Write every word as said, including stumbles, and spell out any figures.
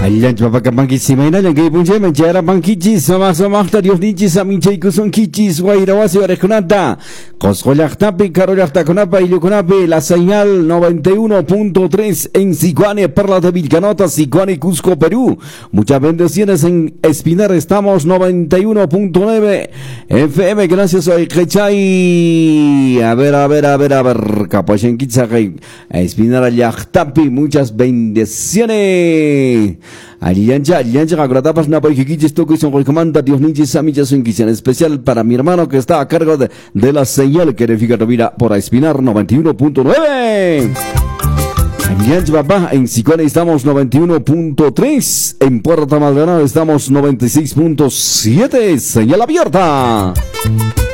Ayan papaka mangkisi mainan yang gay punje menjara mangkiji sama sama ta Dios ninchi saminche kusun kichis guairawasi orejonata coscollactapi carolacta conapa y luconape la señal noventa y uno punto tres en Sicuane Perla de Vilcanota Sicuane Cusco Perú. Muchas bendiciones en Espinar, estamos noventa y uno punto nueve F M, gracias a Echay. A ver, a ver, a ver, a ver, Capachen Kitzagay Espinar Yachtapi, muchas bendiciones. Aliancha, Aliancha, Agradapas, Napa y Kichis, Toco y Son Recomanda, Dios Ninchi, Samichas, en Quisión especial para mi hermano que está a cargo de, de la señal que verifica Rovira por Espinar noventa y uno punto nueve. Aliancha, papá, en Sicuane estamos noventa y uno punto tres, en Puerto Maldonado estamos noventa y seis punto siete, señal abierta.